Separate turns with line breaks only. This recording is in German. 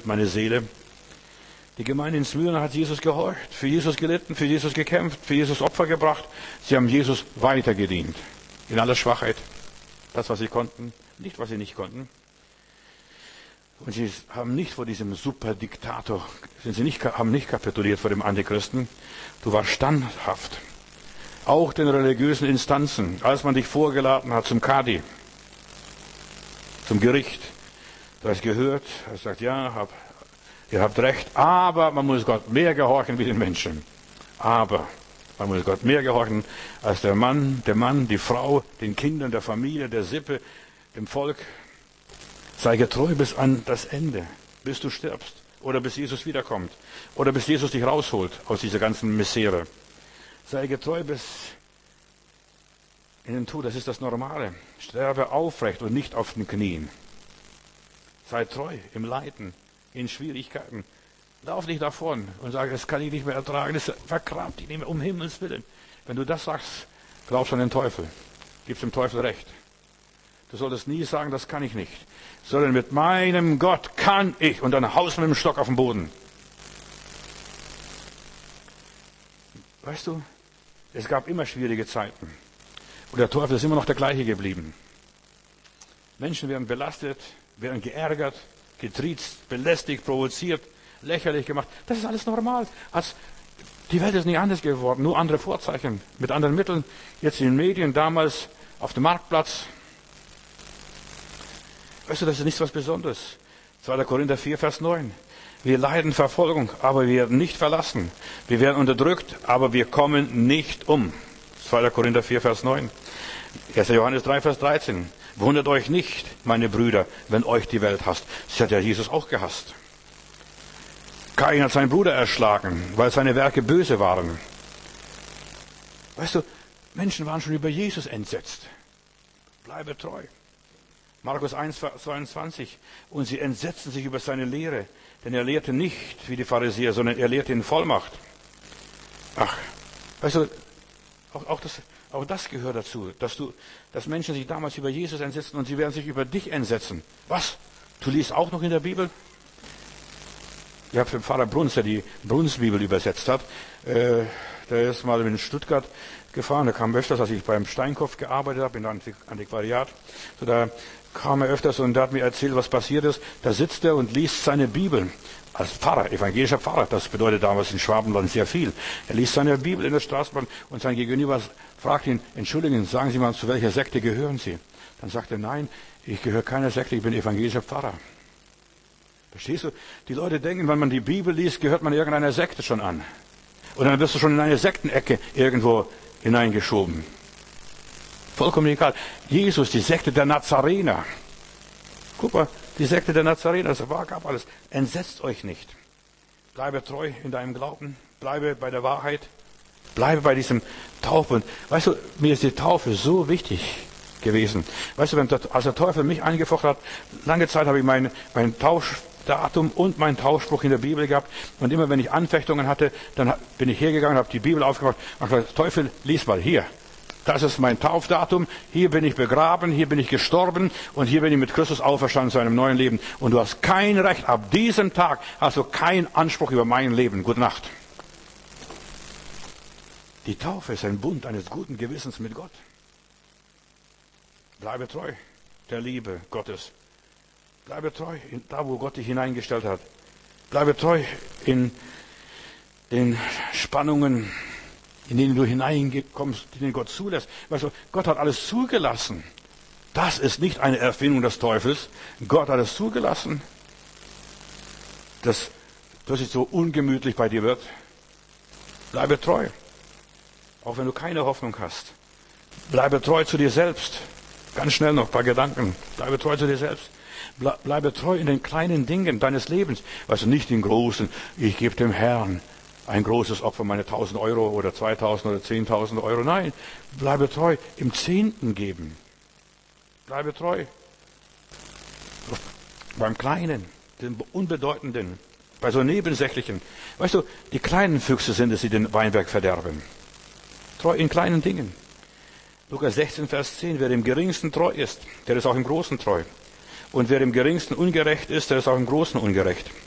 meine Seele. Die Gemeinde in Smyrna hat Jesus gehorcht, für Jesus gelitten, für Jesus gekämpft, für Jesus Opfer gebracht. Sie haben Jesus weiter gedient. In aller Schwachheit. Das, was sie konnten, nicht, was sie nicht konnten. Und sie haben nicht vor diesem Superdiktator, haben nicht kapituliert vor dem Antichristen. Du warst standhaft. Auch den religiösen Instanzen, als man dich vorgeladen hat zum Kadi, zum Gericht. Du hast gehört, hast gesagt, ja, ihr habt recht, aber man muss Gott mehr gehorchen wie den Menschen. Aber man muss Gott mehr gehorchen als der Mann, die Frau, den Kindern, der Familie, der Sippe, dem Volk. Sei getreu bis an das Ende, bis du stirbst oder bis Jesus wiederkommt oder bis Jesus dich rausholt aus dieser ganzen Misere. Sei getreu bis in den Tod, das ist das Normale. Sterbe aufrecht und nicht auf den Knien. Sei treu im Leiden, in Schwierigkeiten. Lauf nicht davon und sag, das kann ich nicht mehr ertragen, das vergrabt dich nicht mehr, um Himmels Willen. Wenn du das sagst, glaubst du an den Teufel, gibst dem Teufel recht. Du solltest nie sagen, das kann ich nicht, sondern mit meinem Gott kann ich und dann haust du mit dem Stock auf den Boden. Weißt du, es gab immer schwierige Zeiten und der Teufel ist immer noch der gleiche geblieben. Menschen werden belastet, werden geärgert, getriezt, belästigt, provoziert, lächerlich gemacht. Das ist alles normal. Die Welt ist nicht anders geworden, nur andere Vorzeichen, mit anderen Mitteln. Jetzt in den Medien, damals auf dem Marktplatz. Weißt du, das ist nichts was Besonderes. 2. Korinther 4, Vers 9. Wir leiden Verfolgung, aber wir werden nicht verlassen. Wir werden unterdrückt, aber wir kommen nicht um. 2. Korinther 4, Vers 9. 1. Johannes 3, Vers 13. Wundert euch nicht, meine Brüder, wenn euch die Welt hasst. Sie hat ja Jesus auch gehasst. Kain hat seinen Bruder erschlagen, weil seine Werke böse waren. Weißt du, Menschen waren schon über Jesus entsetzt. Bleibe treu. Markus 1, Vers 22. Und sie entsetzten sich über seine Lehre, denn er lehrte nicht wie die Pharisäer, sondern er lehrte in Vollmacht. Ach, weißt du, auch das gehört dazu, dass Menschen sich damals über Jesus entsetzen und sie werden sich über dich entsetzen. Was? Du liest auch noch in der Bibel? Ich habe den Pfarrer Bruns, der die Bruns-Bibel übersetzt hat, der ist mal in Stuttgart gefahren, der kam öfters, als ich beim Steinkopf gearbeitet habe, in der Antiquariat. So, da kam er öfters und der hat mir erzählt, was passiert ist. Da sitzt er und liest seine Bibel. Als Pfarrer, evangelischer Pfarrer, das bedeutet damals in Schwabenland sehr viel. Er liest seine Bibel in der Straßenbahn und sein Gegenüber fragt ihn, entschuldigen, sagen Sie mal, zu welcher Sekte gehören Sie? Dann sagt er, nein, ich gehöre keiner Sekte, ich bin evangelischer Pfarrer. Verstehst du? Die Leute denken, wenn man die Bibel liest, gehört man irgendeiner Sekte schon an. Und dann wirst du schon in eine Sektenecke irgendwo hineingeschoben. Vollkommen egal. Jesus, die Sekte der Nazarener. Guck mal, die Sekte der Nazarener, das gab alles. Entsetzt euch nicht. Bleibe treu in deinem Glauben. Bleibe bei der Wahrheit. Bleibe bei diesem Taufe. Und weißt du, mir ist die Taufe so wichtig gewesen. Weißt du, als der Teufel mich eingefochten hat, lange Zeit habe ich mein Tauschdatum und meinen Tauschspruch in der Bibel gehabt. Und immer wenn ich Anfechtungen hatte, dann bin ich hergegangen, habe die Bibel aufgemacht und gesagt, Teufel, lies mal hier. Das ist mein Taufdatum. Hier bin ich begraben, hier bin ich gestorben und hier bin ich mit Christus auferstanden zu einem neuen Leben. Und du hast kein Recht, ab diesem Tag hast du keinen Anspruch über mein Leben. Gute Nacht. Die Taufe ist ein Bund eines guten Gewissens mit Gott. Bleibe treu der Liebe Gottes. Bleibe treu da, wo Gott dich hineingestellt hat. Bleibe treu in den Spannungen, in denen du hineinkommst, in denen Gott zulässt. Weißt du, Gott hat alles zugelassen. Das ist nicht eine Erfindung des Teufels. Gott hat es zugelassen, dass es so ungemütlich bei dir wird. Bleibe treu. Auch wenn du keine Hoffnung hast. Bleibe treu zu dir selbst. Ganz schnell noch ein paar Gedanken. Bleibe treu zu dir selbst. Bleibe treu in den kleinen Dingen deines Lebens. Weißt du, nicht in großen. Ich gebe dem Herrn ein großes Opfer, meine 1.000 Euro oder 2.000 oder 10.000 Euro. Nein, bleibe treu im Zehnten geben. Bleibe treu beim Kleinen, dem Unbedeutenden, bei so Nebensächlichen. Weißt du, die kleinen Füchse sind es, die den Weinberg verderben. Treu in kleinen Dingen. Lukas 16, Vers 10. Wer im Geringsten treu ist, der ist auch im Großen treu. Und wer im Geringsten ungerecht ist, der ist auch im Großen ungerecht.